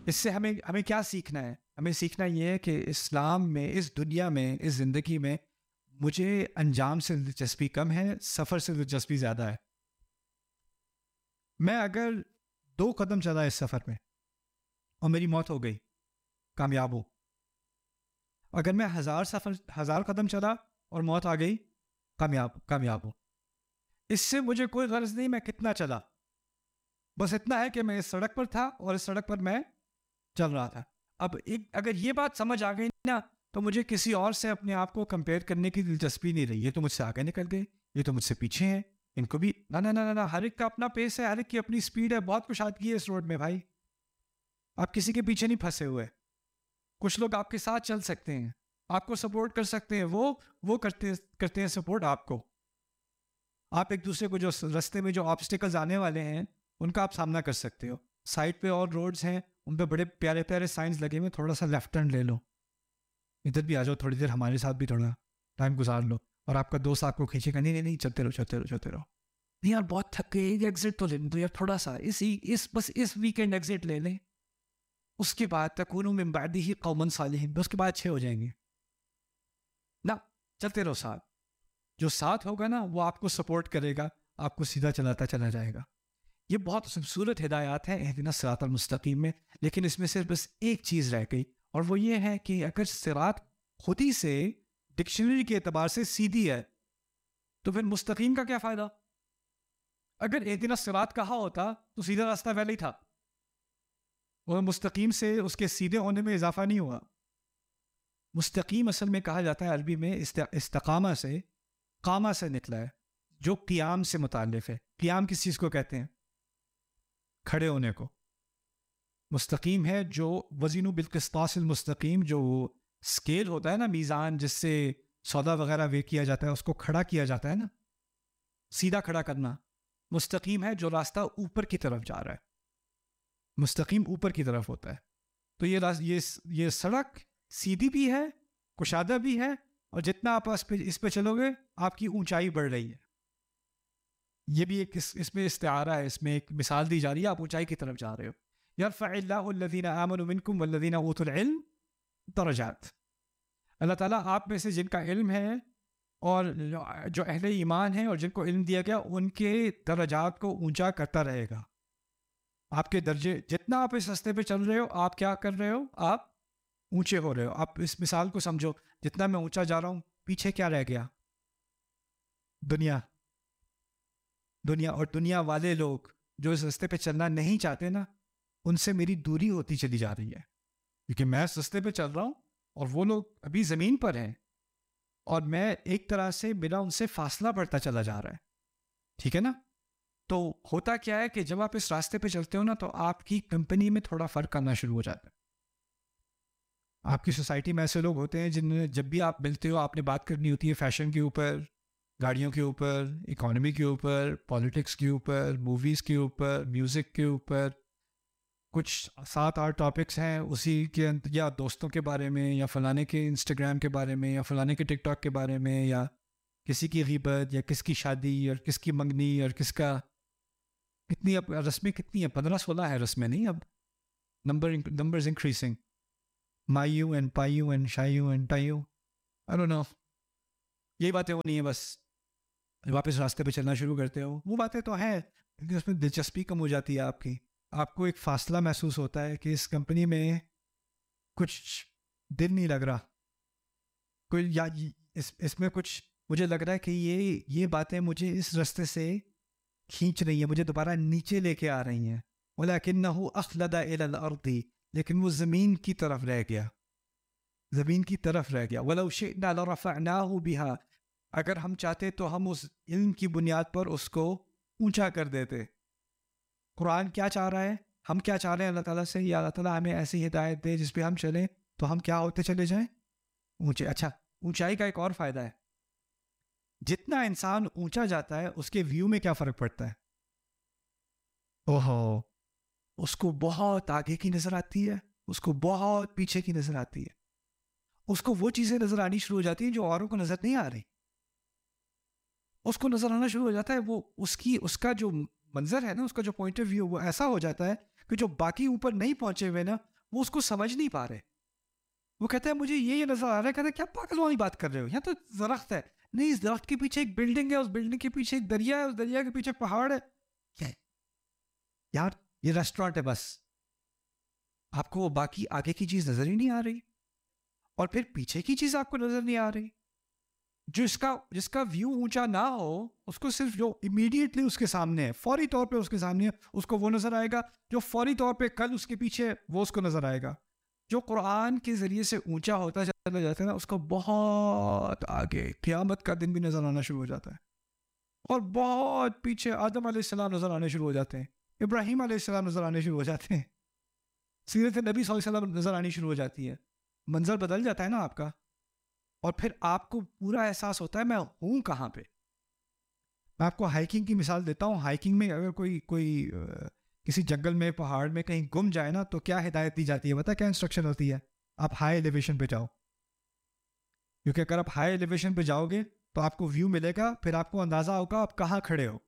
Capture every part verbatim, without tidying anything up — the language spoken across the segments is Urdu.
اس سے ہمیں ہمیں کیا سیکھنا ہے؟ ہمیں سیکھنا یہ ہے کہ اسلام میں، اس دنیا میں، اس زندگی میں مجھے انجام سے دلچسپی کم ہے، سفر سے دلچسپی زیادہ ہے. میں اگر دو قدم چلا اس سفر میں اور میری موت ہو گئی، کامیاب ہوں. اگر میں ہزار سفر ہزار قدم چلا اور موت آ گئی، کامیاب کامیاب ہوں. اس سے مجھے کوئی غرض نہیں میں کتنا چلا، بس اتنا ہے کہ میں اس سڑک پر تھا اور اس سڑک پر میں چل رہا تھا. اب ایک اگر یہ بات سمجھ آ گئی نا، تو مجھے کسی اور سے اپنے آپ کو کمپیئر کرنے کی دلچسپی نہیں رہی. یہ تو مجھ سے آگے نکل گئے، یہ تو مجھ سے پیچھے ہیں، ان کو بھی نہ نہ نہ نہ ہر ایک کا اپنا پیس ہے، ہر ایک کی اپنی سپیڈ ہے. بہت کشادگی ہے اس روڈ میں بھائی. آپ کسی کے پیچھے نہیں پھنسے ہوئے. کچھ لوگ آپ کے ساتھ چل سکتے ہیں، آپ کو سپورٹ کر سکتے ہیں، وہ وہ کرتے کرتے ہیں سپورٹ آپ کو. آپ ایک دوسرے کو جو رستے میں جو آبسٹیکلز آنے والے ہیں ان کا آپ سامنا کر سکتے ہو. سائڈ پہ اور روڈز ہیں، ان پہ بڑے پیارے پیارے سائنز لگے ہوئے، تھوڑا سا لیفٹ ٹرن لے لو، ادھر بھی آ جاؤ، تھوڑی دیر ہمارے ساتھ بھی تھوڑا ٹائم گزار لو. اور آپ کا دوست آپ کو کھینچے گا، نہیں نہیں نہیں چلتے رہو چلتے رہو چلتے رہو. نہیں یار بہت تھک گئے، ایگزٹ تو لے لیں تو یار تھوڑا سا اس اس بس اس ویکینڈ ایگزٹ لے لیں، اس کے بعد تکونوا من بعدہ قوما صالحین، اس کے بعد اچھے ہو جائیں گے. نہ چلتے رہو ساتھ. جو ساتھ ہوگا نا وہ آپ کو سپورٹ کرے گا، آپ کو سیدھا چلاتا چلا جائے گا. یہ بہت خوبصورت ہدایات ہیں اہدنا الصراط المستقیم میں، لیکن اس میں صرف بس ایک چیز رہ گئی، اور وہ یہ ہے کہ اگر صراط خود ہی سے ڈکشنری کے اعتبار سے سیدھی ہے تو پھر مستقیم کا کیا فائدہ؟ اگر اہدنا الصراط کہا ہوتا تو سیدھا راستہ پہلے ہی تھا، اور مستقیم سے اس کے سیدھے ہونے میں اضافہ نہیں ہوا. مستقیم اصل میں کہا جاتا ہے عربی میں استقامہ سے، قامہ سے نکلا ہے، جو قیام سے متعلق ہے. قیام کس چیز کو کہتے ہیں؟ کھڑے ہونے کو. مستقیم ہے جو وزن بالقسطاس المستقیم، جو اسکیل ہوتا ہے نا، میزان جس سے سودا وغیرہ وے کیا جاتا ہے، اس کو کھڑا کیا جاتا ہے نا، سیدھا کھڑا کرنا. مستقیم ہے جو راستہ اوپر کی طرف جا رہا ہے، مستقیم اوپر کی طرف ہوتا ہے. تو یہ یہ یہ سڑک سیدھی بھی ہے، کشادہ بھی ہے، اور جتنا آپ اس پہ اس پہ چلو گے آپ کی اونچائی بڑھ رہی ہے. یہ بھی ایک اس, اس میں استعارہ ہے، اس میں ایک مثال دی جا رہی ہے، آپ اونچائی کی طرف جا رہے ہو. یرفع اللہ الذین آمنوا منکم والذین اوتوا العلم درجات. اللہ تعالیٰ آپ میں سے جن کا علم ہے اور جو اہل ایمان ہیں اور جن کو علم دیا گیا، ان کے درجات کو اونچا کرتا رہے گا. آپ کے درجے جتنا آپ اس راستے پہ چل رہے ہو، آپ کیا کر رہے ہو؟ آپ اونچے ہو رہے ہو. آپ اس مثال کو سمجھو، جتنا میں اونچا جا رہا ہوں پیچھے کیا رہ گیا؟ دنیا. دنیا اور دنیا والے لوگ جو اس راستے پہ چلنا نہیں چاہتے نا، ان سے میری دوری ہوتی چلی جا رہی ہے، کیونکہ میں اس راستے پہ چل رہا ہوں اور وہ لوگ ابھی زمین پر ہیں، اور میں ایک طرح سے میرا ان سے فاصلہ بڑھتا چلا جا رہا ہے. ٹھیک ہے نا؟ تو ہوتا کیا ہے کہ جب آپ اس راستے پہ چلتے ہو نا، تو آپ کی کمپنی میں تھوڑا فرق آنا شروع ہو جاتا ہے. آپ کی سوسائٹی میں ایسے لوگ ہوتے ہیں جن میں جب بھی آپ ملتے ہو آپ نے بات کرنی ہوتی ہے فیشن کے اوپر، گاڑیوں کے اوپر، اکانومی کے اوپر، پالیٹکس کے اوپر، موویز کے اوپر، میوزک کے اوپر. کچھ سات آٹھ ٹاپکس ہیں اسی کے، یا دوستوں کے بارے میں، یا فلانے کے انسٹاگرام کے بارے میں، یا فلانے کے ٹک ٹاک کے بارے میں، یا کسی کی غیبت، یا کس کی شادی، اور کس کی منگنی، اور کس کا کتنی. اب رسمیں کتنی ہیں؟ پندرہ سولہ ہے رسمیں، نہیں اب number numbers increasing. مایو and پائیو and شایو and ٹائیو، I don't know. یہی باتیں ہونی ہیں بس. جب آپ اس راستے پہ چلنا شروع کرتے ہو، وہ باتیں تو ہیں لیکن اس میں دلچسپی کم ہو جاتی ہے آپ کی. آپ کو ایک فاصلہ محسوس ہوتا ہے کہ اس کمپنی میں کچھ دل نہیں لگ رہا، کوئی یا اس اس میں کچھ مجھے لگ رہا ہے کہ یہ یہ باتیں مجھے اس راستے سے کھینچ رہی ہیں، مجھے دوبارہ نیچے لے کے آ رہی ہیں. وَلَكِنَّهُ أَخْلَدَ إِلَى الْأَرْضِ، لیکن وہ زمین کی طرف رہ گیا، زمین کی طرف رہ گیا. وَلَوْ شِئْنَا لَرَفَعْنَاهُ بِهَا، اگر ہم چاہتے تو ہم اس علم کی بنیاد پر اس کو اونچا کر دیتے. قرآن کیا چاہ رہا ہے؟ ہم کیا چاہ رہے ہیں اللہ تعالیٰ سے؟ یا اللہ تعالیٰ ہمیں ایسی ہدایت دے جس پہ ہم چلیں تو ہم کیا ہوتے چلے جائیں؟ اونچے. اچھا، اونچائی کا ایک اور فائدہ ہے، جتنا انسان اونچا جاتا ہے اس کے ویو میں کیا فرق پڑتا ہے؟ اوہو، اس کو بہت آگے کی نظر آتی ہے، اس کو بہت پیچھے کی نظر آتی ہے، اس کو وہ چیزیں نظر آنی شروع ہو جاتی ہیں جو اوروں کو نظر نہیں آ رہی. اس کو نظر آنا شروع ہو جاتا ہے، وہ اس کی اس کا جو منظر ہے نا، اس کا جو پوائنٹ آف ویو وہ ایسا ہو جاتا ہے کہ جو باقی اوپر نہیں پہنچے ہوئے نا، وہ اس کو سمجھ نہیں پا رہے. وہ کہتا ہے مجھے یہ یہ نظر آ رہا ہے. کہتا ہے کیا پاگل والی بات کر رہے ہو, یہاں تو درخت ہے. نہیں, اس درخت کے پیچھے ایک بلڈنگ ہے, اس بلڈنگ کے پیچھے ایک دریا ہے, اس دریا کے پیچھے پہاڑ ہے. کیا ہے یار, یہ ریسٹورینٹ ہے بس. آپ کو وہ باقی آگے کی چیز نظر ہی نہیں آ رہی, اور پھر پیچھے کی چیز آپ کو نظر نہیں آ رہی. جو اس کا جس کا ویو اونچا نہ ہو, اس کو صرف جو امیڈیٹلی اس کے سامنے ہے, فوری طور پہ اس کے سامنے ہے, اس کو وہ نظر آئے گا. جو فوری طور پہ کل اس کے پیچھے, وہ اس کو نظر آئے گا. جو قرآن کے ذریعے سے اونچا ہوتا چلا جاتا ہے نا, اس کو بہت آگے قیامت کا دن بھی نظر آنا شروع ہو جاتا ہے, اور بہت پیچھے آدم علیہ السلام نظر آنے شروع ہو جاتے ہیں, ابراہیم علیہ السلام نظر آنے شروع ہو جاتے ہیں, سیرت نبی صلی اللہ علیہ وسلم نظر آنی شروع ہو جاتی ہے. منظر بدل جاتا ہے نا آپ کا, اور پھر آپ کو پورا احساس ہوتا ہے میں ہوں کہاں پہ. میں آپ کو ہائیکنگ کی مثال دیتا ہوں. ہائیکنگ میں اگر کوئی کوئی کسی جنگل میں, پہاڑ میں کہیں گم جائے نا, تو کیا ہدایت دی جاتی ہے پتہ ہے کیا انسٹرکشن ہوتی ہے؟ آپ ہائی ایلیویشن پہ جاؤ, کیونکہ اگر آپ ہائی ایلیویشن پہ جاؤ گے تو آپ کو ویو ملے گا, پھر آپ کو اندازہ ہوگا آپ کہاں کھڑے ہو.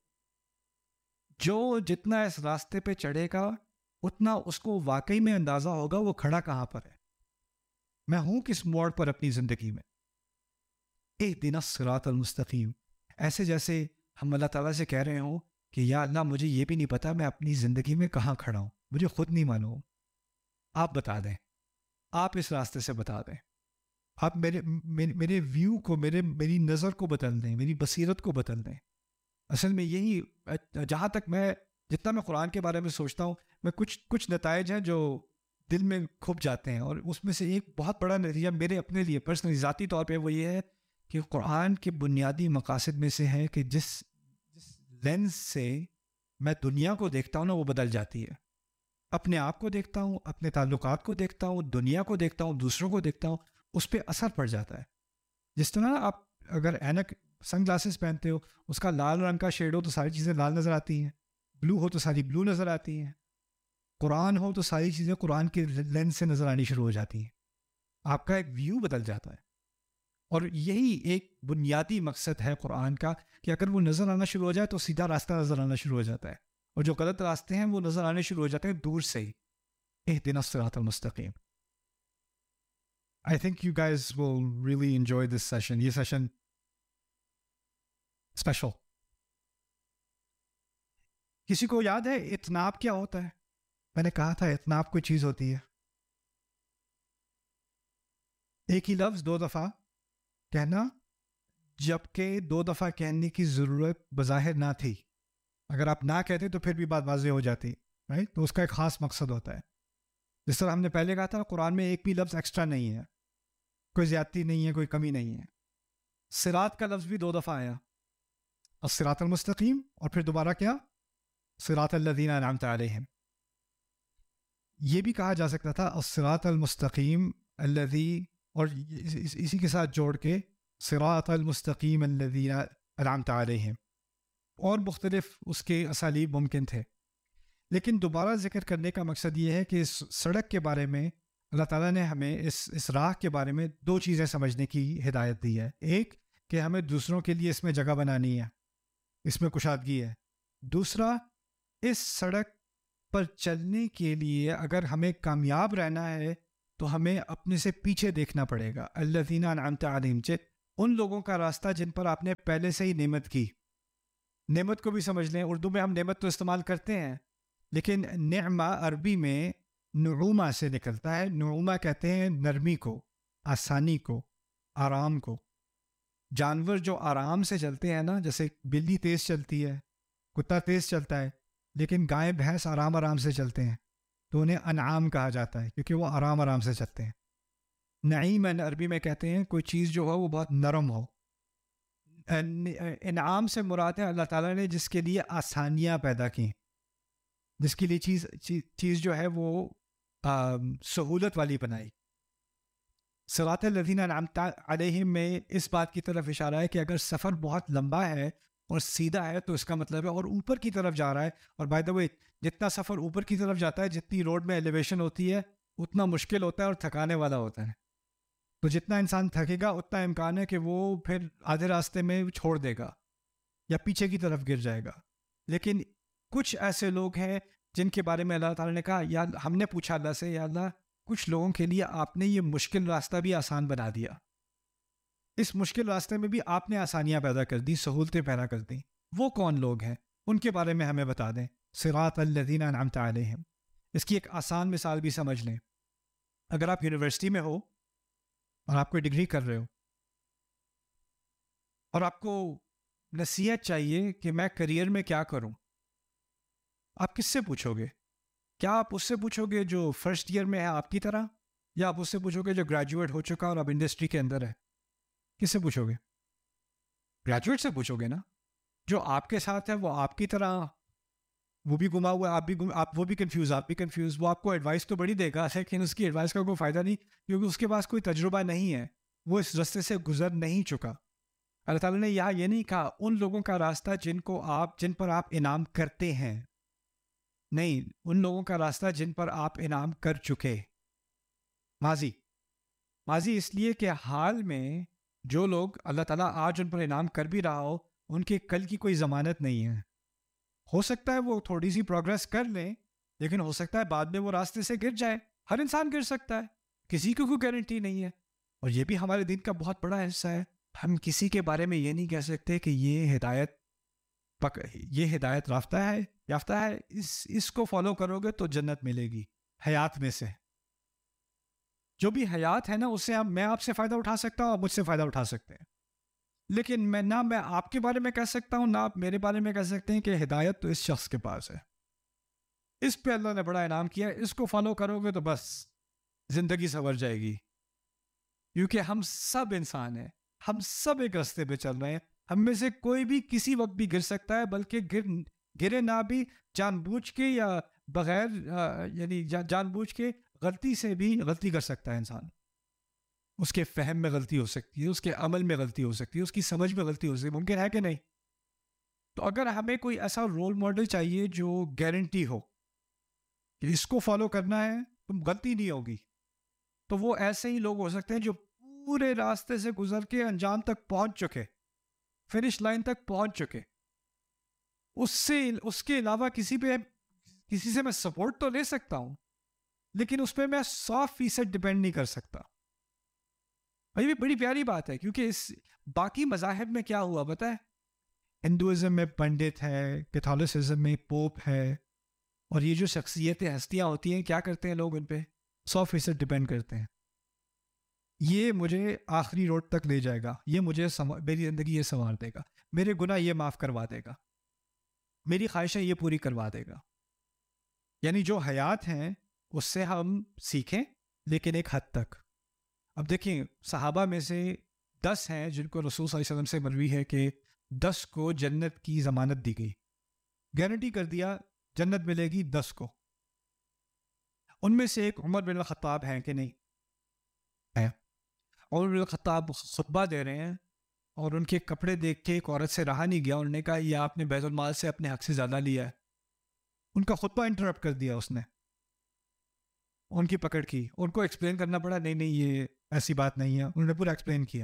جو جتنا اس راستے پہ چڑھے گا اتنا اس کو واقعی میں اندازہ ہوگا وہ کھڑا کہاں پر ہے, میں ہوں کس موڑ پر اپنی زندگی میں. اہدنا الصراط المستقیم, ایسے جیسے ہم اللہ تعالیٰ سے کہہ رہے ہوں کہ یا اللہ مجھے یہ بھی نہیں پتا میں اپنی زندگی میں کہاں کھڑا ہوں, مجھے خود نہیں معلوم, آپ بتا دیں, آپ اس راستے سے بتا دیں, آپ میرے میرے ویو کو, میرے میری نظر کو بدل دیں, میری بصیرت کو بدل دیں. اصل میں یہی, جہاں تک میں جتنا میں قرآن کے بارے میں سوچتا ہوں, میں کچھ کچھ نتائج ہیں جو دل میں کھپ جاتے ہیں, اور اس میں سے ایک بہت بڑا نتیجہ میرے اپنے لیے پرسنلی ذاتی طور پہ وہ یہ ہے کہ قرآن کے بنیادی مقاصد میں سے ہے کہ جس جس لینس سے میں دنیا کو دیکھتا ہوں نا, وہ بدل جاتی ہے. اپنے آپ کو دیکھتا ہوں, اپنے تعلقات کو دیکھتا ہوں, دنیا کو دیکھتا ہوں, دوسروں کو دیکھتا ہوں, اس پہ اثر پڑ جاتا ہے. جس طرح آپ اگر اینک سن گلاسز پہنتے ہو, اس کا لال رنگ کا شیڈ ہو تو ساری چیزیں لال نظر آتی ہیں, بلو ہو تو ساری بلو نظر آتی ہیں. قرآن ہو تو ساری چیزیں قرآن کے لینس سے نظر آنی شروع ہو جاتی ہیں, آپ کا ایک ویو بدل جاتا ہے. اور یہی ایک بنیادی مقصد ہے قرآن کا کہ اگر وہ نظر آنا شروع ہو جائے تو سیدھا راستہ نظر آنا شروع ہو جاتا ہے, اور جو غلط راستے ہیں وہ نظر آنے شروع ہو جاتے ہیں دور سے ہی. اہدنا الصراط المستقیم. I think you guys will really enjoy this session. یہ سیشن اسپیشل. کسی کو یاد ہے اتناب کیا ہوتا ہے؟ میں نے کہا تھا اتناب کوئی چیز ہوتی ہے, ایک ہی لفظ دو دفعہ کہنا, جبکہ دو دفعہ کہنے کی ضرورت بظاہر نہ تھی. اگر آپ نہ کہتے تو پھر بھی بات واضح ہو جاتی, رائٹ؟ تو اس کا ایک خاص مقصد ہوتا ہے. جس طرح ہم نے پہلے کہا تھا, قرآن میں ایک بھی لفظ ایکسٹرا نہیں ہے, کوئی زیادتی نہیں ہے, کوئی کمی نہیں ہے. صراط کا لفظ بھی دو دفعہ آیا, الصراط المستقیم, اور پھر دوبارہ کیا, صراط الذین انعمت علیہم. یہ بھی کہا جا سکتا تھا الصراط المستقیم الذی, اور اسی کے ساتھ جوڑ کے صراط المستقیم الذین انعمت علیہم, اور مختلف اس کے اسالیب ممکن تھے. لیکن دوبارہ ذکر کرنے کا مقصد یہ ہے کہ اس سڑک کے بارے میں اللہ تعالیٰ نے ہمیں اس اس راہ کے بارے میں دو چیزیں سمجھنے کی ہدایت دی ہے. ایک کہ ہمیں دوسروں کے لیے اس میں جگہ بنانی ہے, اس میں کشادگی ہے. دوسرا, اس سڑک پر چلنے کے لیے اگر ہمیں کامیاب رہنا ہے تو ہمیں اپنے سے پیچھے دیکھنا پڑے گا. الذین انعمت علیہم, ان لوگوں کا راستہ جن پر آپ نے پہلے سے ہی نعمت کی. نعمت کو بھی سمجھ لیں, اردو میں ہم نعمت تو استعمال کرتے ہیں, لیکن نعمہ عربی میں نعومہ سے نکلتا ہے. نعومہ کہتے ہیں نرمی کو, آسانی کو, آرام کو. جانور جو آرام سے چلتے ہیں نا, جیسے بلی تیز چلتی ہے, کتا تیز چلتا ہے, لیکن گائے بھینس آرام آرام سے چلتے ہیں, تو انہیں انعام کہا جاتا ہے کیونکہ وہ آرام آرام سے چلتے ہیں. نعیم عربی میں کہتے ہیں کوئی چیز جو ہو وہ بہت نرم ہو. انعام سے مراد ہے اللہ تعالیٰ نے جس کے لیے آسانیاں پیدا کی, جس کے لیے چیز چیز جو ہے وہ سہولت والی بنائی. صراط الذین انعمت علیہم میں اس بات کی طرف اشارہ ہے کہ اگر سفر بہت لمبا ہے اور سیدھا ہے تو اس کا مطلب ہے اور اوپر کی طرف جا رہا ہے. اور بائی دا وے, جتنا سفر اوپر کی طرف جاتا ہے, جتنی روڈ میں ایلیویشن ہوتی ہے, اتنا مشکل ہوتا ہے اور تھکانے والا ہوتا ہے. تو جتنا انسان تھکے گا اتنا امکان ہے کہ وہ پھر آدھے راستے میں چھوڑ دے گا یا پیچھے کی طرف گر جائے گا. لیکن کچھ ایسے لوگ ہیں جن کے بارے میں اللہ تعالیٰ نے کہا, یا ہم نے پوچھا اللہ سے, یا اللہ کچھ لوگوں کے لیے آپ نے یہ مشکل راستہ بھی آسان بنا دیا. اس مشکل راستے میں بھی آپ نے آسانیاں پیدا کر دی, سہولتیں پیدا کر دیں. وہ کون لوگ ہیں ان کے بارے میں ہمیں بتا دیں. صراط الذین انعمت علیہم, اس کی ایک آسان مثال بھی سمجھ لیں. اگر آپ یونیورسٹی میں ہو اور آپ کوئی ڈگری کر رہے ہو اور آپ کو نصیحت چاہیے کہ میں کریئر میں کیا کروں, آپ کس سے پوچھو گے؟ کیا آپ اس سے پوچھو گے جو فرسٹ ایئر میں ہے آپ کی طرح, یا آپ اس سے پوچھو گے جو گریجویٹ ہو چکا اور اب انڈسٹری کے اندر ہے؟ کس سے پوچھو گے؟ گریجویٹ سے پوچھو گے نا. جو آپ کے ساتھ ہے وہ آپ کی طرح وہ بھی گما ہوا ہے, آپ بھی گم, آپ وہ بھی کنفیوز آپ بھی کنفیوز. وہ آپ کو ایڈوائس تو بڑی دے گا لیکن اس کی ایڈوائس کا کوئی فائدہ نہیں, کیونکہ اس کے پاس کوئی تجربہ نہیں ہے, وہ اس راستے سے گزر نہیں چکا. اللہ تعالیٰ نے یہاں یہ نہیں کہا ان لوگوں کا راستہ جن کو آپ جن پر آپ انعام کرتے ہیں, نہیں, ان لوگوں کا راستہ جن پر آپ انعام کر چکے. ماضی ماضی اس لیے کہ حال میں جو لوگ اللہ تعالیٰ آج ان پر انعام کر بھی رہا ہو, ان کے کل کی کوئی ضمانت نہیں ہے. ہو سکتا ہے وہ تھوڑی سی پروگرس کر لیں, لیکن ہو سکتا ہے بعد میں وہ راستے سے گر جائے. ہر انسان گر سکتا ہے, کسی کو کوئی گارنٹی نہیں ہے. اور یہ بھی ہمارے دین کا بہت بڑا حصہ ہے. ہم کسی کے بارے میں یہ نہیں کہہ سکتے کہ یہ ہدایت پک یہ ہدایت رافتہ ہے یافتہ ہے, اس اس کو فالو کرو گے تو جنت ملے گی. حیات میں سے جو بھی حیات ہے نا, اس سے میں آپ سے فائدہ اٹھا سکتا ہوں, آپ مجھ سے فائدہ اٹھا سکتے ہیں, لیکن میں نہ میں آپ کے بارے میں کہہ سکتا ہوں نہ آپ میرے بارے میں کہہ سکتے ہیں کہ ہدایت تو اس شخص کے پاس ہے, اس پہ اللہ نے بڑا انعام کیا ہے, اس کو فالو کرو گے تو بس زندگی سنور جائے گی. کیونکہ ہم سب انسان ہیں, ہم سب ایک راستے پہ چل رہے ہیں. ہم میں سے کوئی بھی کسی وقت بھی گر سکتا ہے, بلکہ گر گرے نہ بھی جان بوجھ کے یا بغیر یعنی جان بوجھ کے غلطی سے بھی غلطی کر سکتا ہے انسان. اس کے فہم میں غلطی ہو سکتی ہے, اس کے عمل میں غلطی ہو سکتی ہے, اس کی سمجھ میں غلطی ہو سکتی ہے. ممکن ہے کہ نہیں؟ تو اگر ہمیں کوئی ایسا رول ماڈل چاہیے جو گارنٹی ہو کہ اس کو فالو کرنا ہے تم غلطی نہیں ہوگی, تو وہ ایسے ہی لوگ ہو سکتے ہیں جو پورے راستے سے گزر کے انجام تک پہنچ چکے, فنش لائن تک پہنچ چکے. اس سے اس کے علاوہ کسی پہ کسی سے میں سپورٹ تو لے سکتا ہوں, لیکن اس پہ میں سو فیصد ڈپینڈ نہیں کر سکتا. یہ بھی بڑی پیاری بات ہے, کیونکہ اس باقی مذاہب میں کیا ہوا بتائے, ہندوازم میں پنڈت ہے, کیتھولسزم میں پوپ ہے, اور یہ جو شخصیتیں ہستیاں ہوتی ہیں کیا کرتے ہیں لوگ ان پہ سو فیصد ڈپینڈ کرتے ہیں. یہ مجھے آخری روڈ تک لے جائے گا, یہ مجھے میری زندگی یہ سنوار دے گا, میرے گناہ یہ معاف کروا دے گا, میری خواہشیں یہ پوری کروا دے گا. یعنی جو حیات ہیں اس سے ہم سیکھیں, لیکن ایک حد تک. اب دیکھیں, صحابہ میں سے دس ہیں جن کو رسول صلی اللہ علیہ وسلم سے مروی ہے کہ دس کو جنت کی ضمانت دی گئی, گارنٹی کر دیا جنت ملے گی دس کو. ان میں سے ایک عمر بن الخطاب ہیں کہ نہیں ہے؟ عمر بن الخطاب خطبہ دے رہے ہیں اور ان کے کپڑے دیکھ کے ایک عورت سے رہا نہیں گیا, انہوں نے کہا یہ آپ نے بیت المال سے اپنے حق سے زیادہ لیا ہے. ان کا خطبہ انٹرپٹ کر دیا اس نے, ان کی پکڑ کی, ان کو ایکسپلین کرنا پڑا, نہیں نہیں یہ ایسی بات نہیں ہے. انہوں نے پورا ایکسپلین کیا.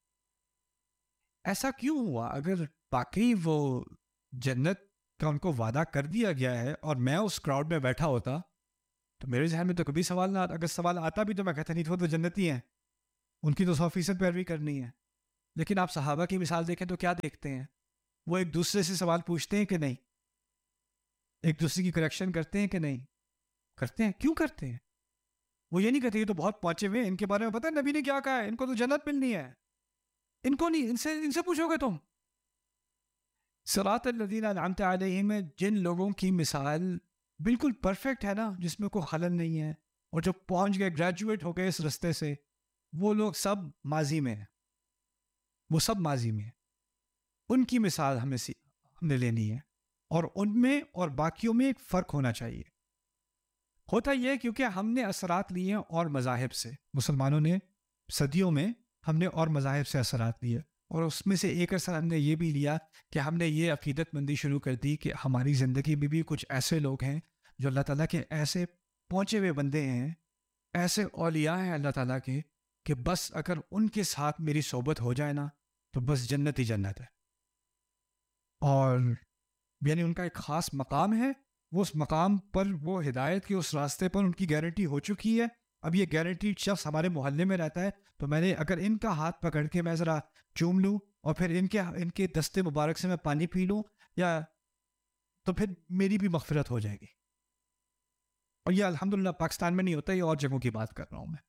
ایسا کیوں ہوا؟ اگر باقی وہ جنت کا ان کو وعدہ کر دیا گیا ہے اور میں اس کراؤڈ میں بیٹھا ہوتا تو میرے ذہن میں تو کبھی سوال نہ آتا. اگر سوال آتا بھی تو میں کہتا نہیں تو وہ تو جنتی ہیں, ان کی تو سو فیصد پیروی کرنی ہے. لیکن آپ صحابہ کی مثال دیکھیں تو کیا دیکھتے ہیں, وہ ایک دوسرے سے سوال پوچھتے ہیں کہ نہیں, ایک دوسرے کی کریکشن کرتے ہیں کہ نہیں کرتے ہیں. کیوں کرتے ہیں؟ وہ یہ نہیں کہتے یہ تو بہت پہنچے ہوئے, ان کے بارے میں پتہ ہے نبی نے کیا کہا ہے, ان کو تو جنت ملنی ہے, ان کو نہیں, ان سے ان سے پوچھو گے تم. صراط الذین انعمت علیہم میں جن لوگوں کی مثال بالکل پرفیکٹ ہے نا, جس میں کوئی خلل نہیں ہے, اور جو پہنچ گئے گریجویٹ ہو گئے اس رستے سے, وہ لوگ سب ماضی میں ہیں, وہ سب ماضی میں ہیں. ان کی مثال ہمیں سی ہم نے لینی ہے, اور ان میں اور باقیوں میں ایک فرق ہونا چاہیے. ہوتا یہ کیونکہ ہم نے اثرات لیے ہیں اور مذاہب سے, مسلمانوں نے صدیوں میں ہم نے اور مذاہب سے اثرات لیے, اور اس میں سے ایک اثر ہم نے یہ بھی لیا کہ ہم نے یہ عقیدت مندی شروع کر دی کہ ہماری زندگی میں بھی کچھ ایسے لوگ ہیں جو اللہ تعالیٰ کے ایسے پہنچے ہوئے بندے ہیں, ایسے اولیاء ہیں اللہ تعالیٰ کے, کہ بس اگر ان کے ساتھ میری صحبت ہو جائے نا تو بس جنت ہی جنت ہے. اور یعنی ان کا ایک خاص مقام ہے, وہ اس مقام پر وہ ہدایت کے اس راستے پر ان کی گارنٹی ہو چکی ہے, اب یہ گارنٹیڈ شخص ہمارے محلے میں رہتا ہے، تو میں نے اگر ان کا ہاتھ پکڑ کے میں ذرا چوم لوں اور پھر ان کے ان کے دستے مبارک سے میں پانی پی لوں یا تو پھر میری بھی مغفرت ہو جائے گی. اور یہ الحمدللہ پاکستان میں نہیں ہوتا، یہ اور جگہوں کی بات کر رہا ہوں میں.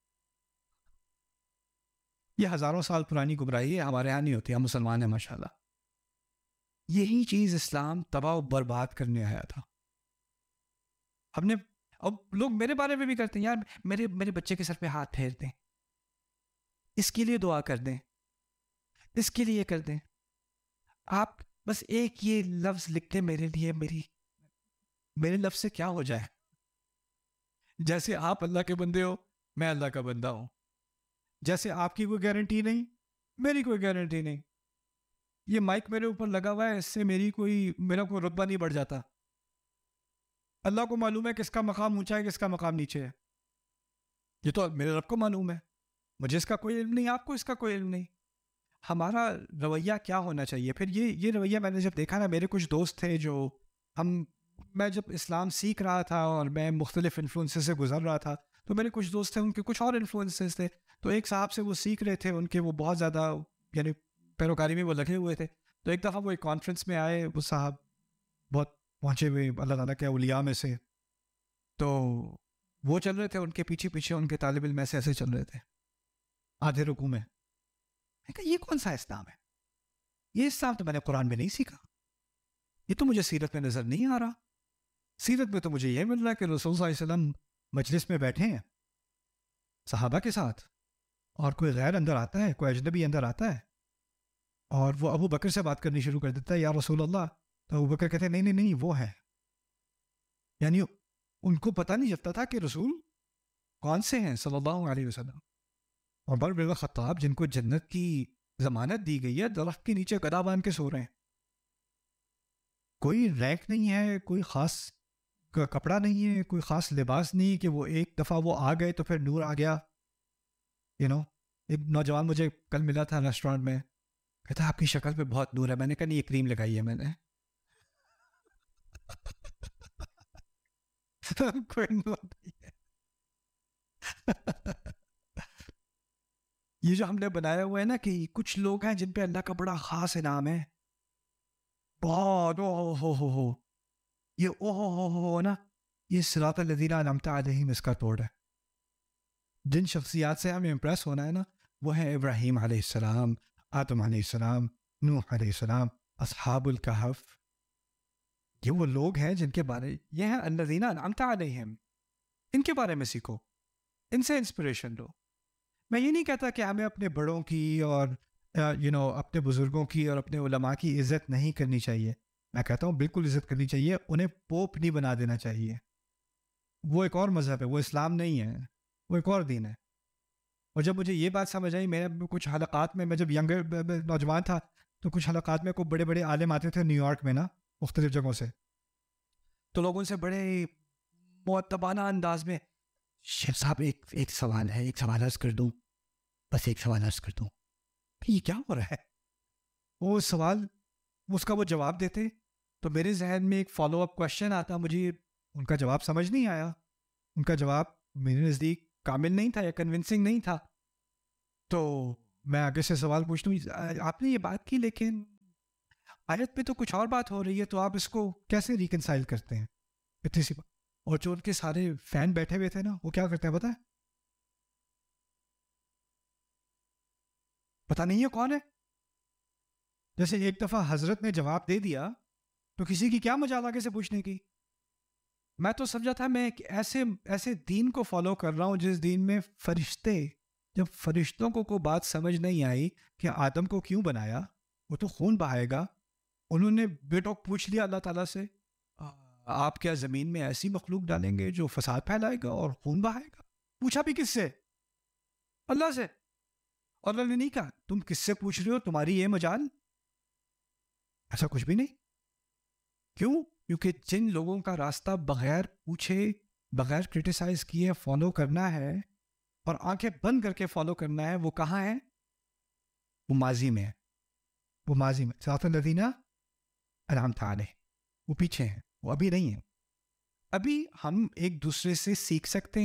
یہ ہزاروں سال پرانی گمراہی ہے، ہمارے یہاں نہیں ہوتی، ہم مسلمان ہیں ماشاءاللہ. یہی چیز اسلام تباہ و برباد کرنے آیا تھا. ہم نے اب لوگ میرے بارے میں بھی کرتے ہیں، یار میرے میرے بچے کے سر پہ ہاتھ پھیر دیں، اس کے لیے دعا کر دیں، اس کے لیے کر دیں. آپ بس ایک یہ لفظ لکھ دیں میرے لیے، میری میرے لفظ سے کیا ہو جائے. جیسے آپ اللہ کے بندے ہو، میں اللہ کا بندہ ہوں. جیسے آپ کی کوئی گارنٹی نہیں، میری کوئی گارنٹی نہیں. یہ مائک میرے اوپر لگا ہوا ہے، اس سے میری کوئی میرا کوئی رتبہ نہیں بڑھ جاتا. اللہ کو معلوم ہے کس کا مقام اونچا ہے، کس کا مقام نیچے ہے. یہ تو میرے رب کو معلوم ہے، مجھے اس کا کوئی علم نہیں، آپ کو اس کا کوئی علم نہیں. ہمارا رویہ کیا ہونا چاہیے پھر؟ یہ یہ رویہ میں نے جب دیکھا نا، میرے کچھ دوست تھے جو ہم میں جب اسلام سیکھ رہا تھا اور میں مختلف انفلوئنسز سے گزر رہا تھا، تو میرے کچھ دوست تھے، ان کے کچھ اور انفلوئنسز تھے. تو ایک صاحب سے وہ سیکھ رہے تھے، ان کے وہ بہت زیادہ یعنی پیروکاری میں وہ لگے ہوئے تھے. تو ایک دفعہ وہ ایک کانفرنس میں آئے، وہ صاحب بہت پہنچے ہوئے اللہ تعالیٰ کے اولیاء میں سے. تو وہ چل رہے تھے، ان کے پیچھے پیچھے ان کے طالب علم ایسے ایسے چل رہے تھے آدھے رکوع میں. میں کہا یہ کون سا اسلام ہے؟ یہ اسلام تو میں نے قرآن میں نہیں سیکھا، یہ تو مجھے سیرت میں نظر نہیں آ رہا. سیرت میں تو مجھے یہ مل رہا ہے کہ رسول صلی اللہ علیہ وسلم مجلس میں بیٹھے ہیں صحابہ کے ساتھ، اور کوئی غیر اندر آتا ہے، کوئی اجنبی اندر آتا ہے اور وہ ابو بکر سے بات کرنی شروع کر دیتا ہے، یا رسول اللہ. تو ابو بکر کہتے ہیں نہیں نہیں نہیں وہ ہے. یعنی ان کو پتہ نہیں چلتا تھا کہ رسول کون سے ہیں صلی اللہ علیہ وسلم. عمر بن خطاب جن کو جنت کی ضمانت دی گئی ہے، درخت کے نیچے گدا باندھ کے سو رہے ہیں. کوئی رینک نہیں ہے، کوئی خاص کپڑا نہیں ہے، کوئی خاص لباس نہیں کہ وہ ایک دفعہ وہ آ گئے تو پھر نور آ گیا. یو نو ایک نوجوان مجھے کل ملا تھا ریسٹورینٹ میں، کہتا آپ کی شکل پہ بہت نور ہے. میں نے کہا نہیں، یہ کریم لگائی ہے میں نے. کوئی نور نہیں ہے. یہ جو ہم نے بنایا ہوا ہے نا کہ کچھ لوگ ہیں جن پہ اللہ کا بڑا خاص انعام ہے، بہت او ہو ہو ہو یہ او ہو ہو ہو نا، یہ صراط الذین انعمت علیہم اس کا توڑ ہے. جن شخصیات سے ہمیں امپریس ہونا ہے نا، وہ ہیں ابراہیم علیہ السلام، آدم علیہ السلام، نوح علیہ السلام، اصحاب الکہف. یہ وہ لوگ ہیں جن کے بارے یہ ہیں الذین انعمت علیہم. ان کے بارے میں سیکھو، ان سے انسپریشن لو. میں یہ نہیں کہتا کہ ہمیں اپنے بڑوں کی اور یو نو اپنے بزرگوں کی اور اپنے علماء کی عزت نہیں کرنی چاہیے. میں کہتا ہوں بالکل عزت کرنی چاہیے، انہیں پوپ نہیں بنا دینا چاہیے. وہ ایک اور مذہب ہے، وہ اسلام نہیں ہے، وہ ایک اور دین ہے. اور جب مجھے یہ بات سمجھ آئی، میں کچھ حلقات میں میں جب ینگر نوجوان تھا تو کچھ حلقات میں کو بڑے بڑے عالم آتے تھے نیو یارک میں نا، مختلف جگہوں سے. تو لوگ ان سے بڑے مؤدبانہ انداز میں، شیخ صاحب ایک ایک سوال ہے، ایک سوال عرض کر دوں، بس ایک سوال عرض کر دوں. یہ کیا ہو رہا ہے؟ وہ سوال اس کا وہ جواب دیتے تو میرے ذہن میں ایک فالو اپ کوشچن آتا. مجھے ان کا جواب سمجھ نہیں آیا، ان کا جواب میرے نزدیک کامل نہیں تھا یا کنونسنگ نہیں تھا. تو میں آگے سے سوال پوچھتا ہوں، آپ نے یہ بات کی لیکن آیت پہ تو کچھ اور بات ہو رہی ہے، تو آپ اس کو کیسے ریکنسائل کرتے ہیں؟ اتنی سی بات. اور جو ان کے سارے فین بیٹھے ہوئے تھے نا، وہ کیا کرتے ہیں پتہ ہے؟ پتہ نہیں ہے کون ہے. جیسے ایک دفعہ حضرت نے جواب دے دیا تو کسی کی کیا مجال آگے سے پوچھنے کی. میں تو سمجھا تھا میں ایک ایسے ایسے دین کو فالو کر رہا ہوں جس دین میں فرشتے، جب فرشتوں کو کوئی بات سمجھ نہیں آئی کہ آدم کو کیوں بنایا، وہ تو خون بہائے گا. انہوں نے بے ٹوک پوچھ لیا اللہ تعالیٰ سے، آپ کیا زمین میں ایسی مخلوق ڈالیں گے جو فساد پھیلائے گا اور خون بہائے گا؟ پوچھا بھی کس سے؟ اللہ سے. اور اللہ نے نہیں کہا تم کس سے پوچھ رہے ہو، تمہاری یہ مجال. ایسا کچھ بھی نہیں. کیوں؟ کیونکہ جن لوگوں کا راستہ بغیر پوچھے، بغیر کرٹیسائز کیے فالو کرنا ہے اور آنکھیں بند کر کے فالو کرنا ہے، وہ کہاں ہے؟ وہ ماضی میں ہے. وہ ماضی میں صراط الذین انعمت علیہم، وہ پیچھے ہیں، وہ ابھی نہیں ہیں. ابھی ہم ایک دوسرے سے سیکھ سکتے ہیں،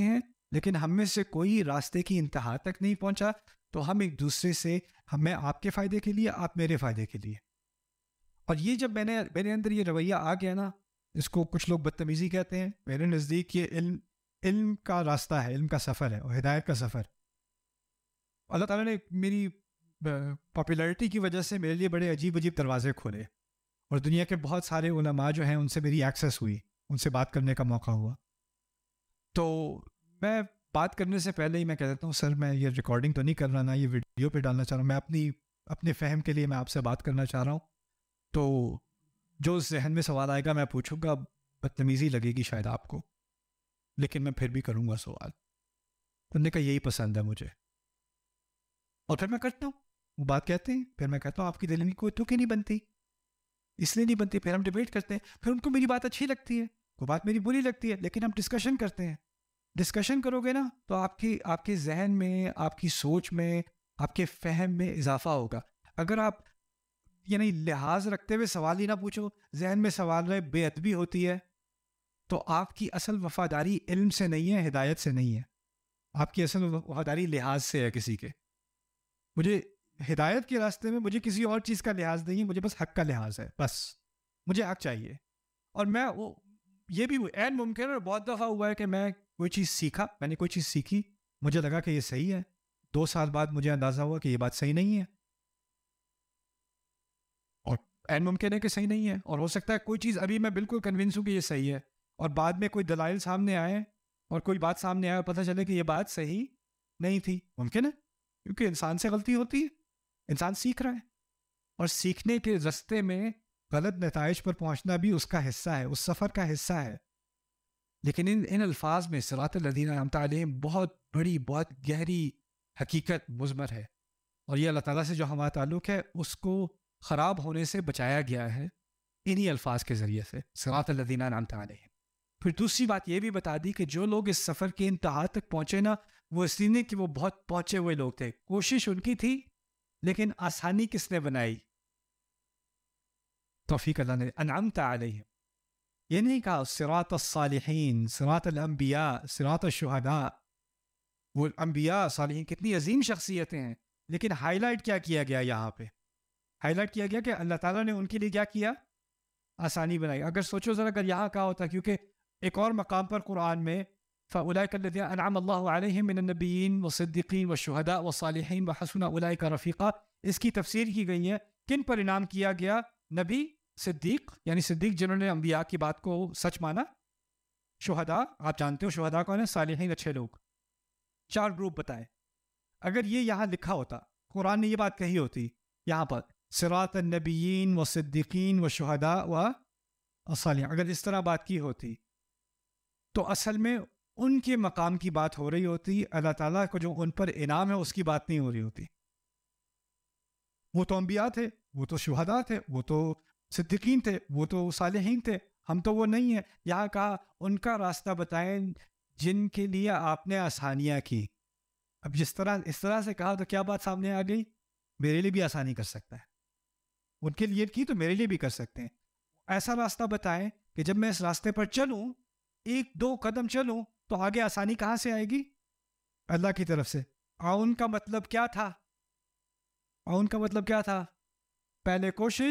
لیکن ہم میں سے کوئی راستے کی انتہا تک نہیں پہنچا. تو ہم ایک دوسرے سے, ہم میں آپ کے فائدے کے لیے, آپ میرے فائدے کے لیے. اور یہ جب میں نے میرے اندر یہ رویہ آ گیا نا, اس کو کچھ لوگ بدتمیزی کہتے ہیں, میرے نزدیک یہ علم علم کا راستہ ہے, علم کا سفر ہے, اور ہدایت کا سفر. اللہ تعالیٰ نے میری پاپولیرٹی کی وجہ سے میرے لیے بڑے عجیب عجیب دروازے کھولے, اور دنیا کے بہت سارے علماء جو ہیں ان سے میری ایکسیس ہوئی, ان سے بات کرنے کا موقع ہوا. تو میں بات کرنے سے پہلے ہی میں کہہ دیتا ہوں, سر میں یہ ریکارڈنگ تو نہیں کر رہا نا, یہ ویڈیو پہ ڈالنا چاہ رہا ہوں, میں اپنی اپنے فہم کے لیے میں آپ سے بات کرنا چاہ رہا ہوں. تو جو ذہن میں سوال آئے گا میں پوچھوں گا, بدتمیزی لگے گی شاید آپ کو, لیکن میں پھر بھی کروں گا سوال. کرنے کا یہی پسند ہے مجھے, اور پھر میں کرتا ہوں. وہ بات کہتے ہیں, پھر میں کہتا ہوں آپ کی دل میں کوئی تو کی نہیں بنتی, اس لیے نہیں بنتی. پھر ہم ڈیبیٹ کرتے ہیں, پھر ان کو میری بات اچھی لگتی ہے, کوئی بات میری بری لگتی ہے, لیکن ہم ڈسکشن کرتے ہیں. ڈسکشن کرو گے نا تو آپ کی آپ کے ذہن میں, آپ کی سوچ میں, آپ کے فہم میں اضافہ ہوگا. اگر آپ یعنی لحاظ رکھتے ہوئے سوال ہی نہ پوچھو, ذہن میں سوال رہے, بے ادبی ہوتی ہے, تو آپ کی اصل وفاداری علم سے نہیں ہے, ہدایت سے نہیں ہے. آپ کی اصل وفاداری لحاظ سے ہے کسی کے. مجھے ہدایت کے راستے میں مجھے کسی اور چیز کا لحاظ نہیں ہے, مجھے بس حق کا لحاظ ہے, بس مجھے حق چاہیے. اور میں وہ یہ بھی عین ممکن ہے, بہت دفعہ ہوا ہے کہ میں کوئی چیز سیکھا, میں نے کوئی چیز سیکھی, مجھے لگا کہ یہ صحیح ہے, دو سال بعد مجھے اندازہ ہوا کہ یہ بات صحیح نہیں ہے, اور عین ممکن ہے کہ صحیح نہیں ہے. اور ہو سکتا ہے کوئی چیز ابھی میں بالکل کنونس ہوں کہ یہ صحیح ہے, اور بعد میں کوئی دلائل سامنے آئے اور کوئی بات سامنے آئے اور پتہ چلے کہ یہ بات صحیح نہیں تھی. ممکن ہے, کیونکہ انسان سے غلطی ہوتی ہے, انسان سیکھ رہا ہے, اور سیکھنے کے رستے میں غلط نتائج پر پہنچنا بھی اس کا حصہ ہے, اس سفر کا حصہ ہے. لیکن ان ان الفاظ میں صراط الذین انعمت علیہم بہت بڑی, بہت گہری حقیقت مضمر ہے, اور یہ اللہ تعالیٰ سے جو ہمارا تعلق ہے اس کو خراب ہونے سے بچایا گیا ہے انہی الفاظ کے ذریعے سے, صراط الذین انعمت علیہم. پھر دوسری بات یہ بھی بتا دی کہ جو لوگ اس سفر کے انتہا تک پہنچے نا, وہ اس لیے نہیں کہ وہ بہت پہنچے ہوئے لوگ تھے, کوشش ان کی تھی, لیکن آسانی کس نے بنائی؟ توفیق اللہ نے. انعمت علیہم یہ نہیں کہا صراط الصالحین, صراط الانبیاء, صراط الشہداء. وہ انبیاء صالحین کتنی عظیم شخصیتیں ہیں, لیکن ہائی لائٹ کیا کیا گیا یہاں پہ؟ ہائی لائٹ کیا گیا کہ اللہ تعالیٰ نے ان کے لیے کیا کیا؟ آسانی بنائی. اگر سوچو ذرا, اگر یہاں کہا ہوتا, کیونکہ ایک اور مقام پر قرآن میں فَأُولَئِكَ الَّذِينَ أَنْعَمَ اللَّهُ عَلَيْهِم مِّنَ النَّبِيِّينَ وَالصِّدِّيقِينَ وَالشُّهَدَاءِ وَالصَّالِحِينَ وَحَسُنَ أُولَئِكَ رَفِيقًا. اس کی تفسیر کی گئی ہے کن پر انعام کیا گیا؟ نبی, صدیق یعنی صدیق جنہوں نے انبیاء کی بات کو سچ مانا, شہداء آپ جانتے ہو شہداء کون ہیں, صالحین اچھے لوگ. چار گروپ بتائے. اگر یہ یہاں لکھا ہوتا, قرآن نے یہ بات کہی ہوتی یہاں پر صراط النبیین والصدیقین والشہداء والصالحین, اگر اس طرح بات کی ہوتی تو اصل میں ان کے مقام کی بات ہو رہی ہوتی, اللہ تعالیٰ کو جو ان پر انعام ہے اس کی بات نہیں ہو رہی ہوتی. وہ تو انبیاء تھے, وہ تو شہداء تھے, وہ تو صدیقین تھے, وہ تو صالحین تھے, ہم تو وہ نہیں ہیں. یہاں کہا ان کا راستہ بتائیں جن کے لیے آپ نے آسانیاں کی. اب جس طرح اس طرح سے کہا تو کیا بات سامنے آ گئی؟ میرے لیے بھی آسانی کر سکتا ہے, ان کے لیے کی تو میرے لیے بھی کر سکتے ہیں. ایسا راستہ بتائیں کہ جب میں اس راستے پر چلوں, ایک دو قدم چلوں, تو آگے آسانی کہاں سے آئے گی؟ اللہ کی طرف سے. اور ان کا مطلب کیا تھا؟ اور ان کا مطلب کیا تھا؟ پہلے کوشش